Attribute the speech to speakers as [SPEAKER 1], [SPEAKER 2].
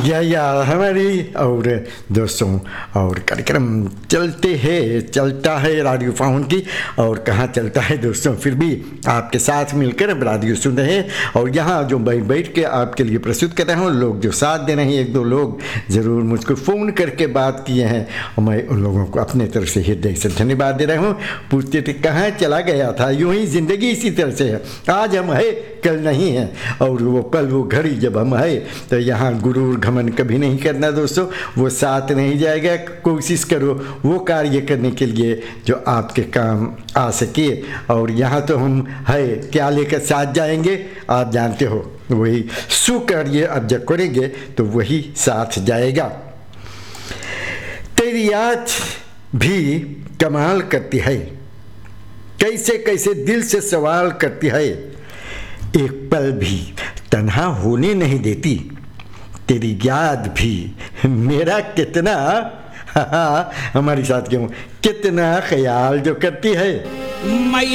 [SPEAKER 1] या हमारी और दोस्तों और कार्यक्रम चलता है रेडियो फाउन की। और कहाँ चलता है दोस्तों, फिर भी आपके साथ मिलकर अब रेडियो सुन रहे हैं। और यहाँ जो बैठ के आपके लिए प्रस्तुत कर रहा हूँ, लोग जो साथ दे रहे हैं, एक दो लोग ज़रूर मुझको फ़ोन करके बात किए हैं और मैं उन लोगों को अपने तरफ से हृदय से धन्यवाद दे रहा हूँ। पूछते थे कहाँ चला गया था, यूँ ही ज़िंदगी इसी तरह से है, आज हम है कल नहीं है। और वो पल वो घड़ी जब हम है तो यहाँ गुरूर घमंड कभी नहीं करना दोस्तों, वो साथ नहीं जाएगा। कोशिश करो वो कार्य करने के लिए जो आपके काम आ सके। और यहाँ तो हम है क्या लेकर साथ जाएंगे, आप जानते हो, वही सुकार्य अब जब करेंगे तो वही साथ जाएगा। तेरी याद भी कमाल करती है, कैसे कैसे दिल से सवाल करती है, एक पल भी तन्हा होने नहीं देती। तेरी याद भी मेरा कितना हमारी साथ क्यों कितना ख्याल जो करती है।